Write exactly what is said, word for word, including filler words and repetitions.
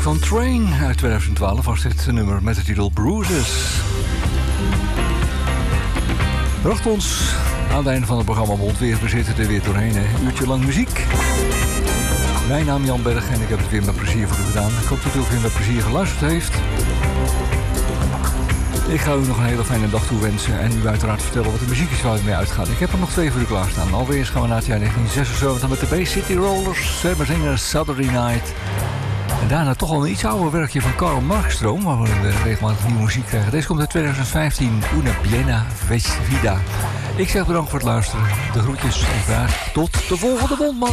van Train uit twintig twaalf was dit nummer met de titel Bruises. Bracht ons aan het einde van het programma Mondweer. We zitten er weer doorheen, een uurtje lang muziek. Mijn naam Jan Berg en ik heb het weer met plezier voor u gedaan. Ik hoop dat u ook weer met plezier geluisterd heeft. Ik ga u nog een hele fijne dag toewensen en u uiteraard vertellen wat de muziek is waar het mee uitgaat. Ik heb er nog twee voor u klaarstaan. Allereerst gaan we naar het jaar negentien zesenzeventig met de Bay City Rollers. Ze zingen Saturday Night. En daarna toch al een iets ouder werkje van Karl Markstrom, waar we regelmatig nieuwe muziek krijgen. Deze komt uit twintig vijftien, Una Biena Vida. Ik zeg bedankt voor het luisteren. De groetjes en graag tot de volgende Bondman.